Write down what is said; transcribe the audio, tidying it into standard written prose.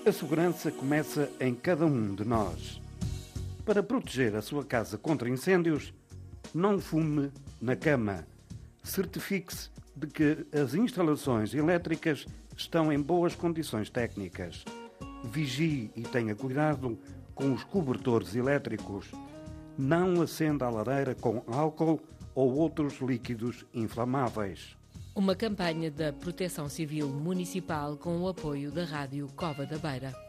A segurança começa em cada um de nós. Para proteger a sua casa contra incêndios, não fume na cama. Certifique-se de que as instalações elétricas estão em boas condições técnicas. Vigie e tenha cuidado com os cobertores elétricos. Não acenda a lareira com álcool ou outros líquidos inflamáveis. Uma campanha da Proteção Civil Municipal com o apoio da Rádio Cova da Beira.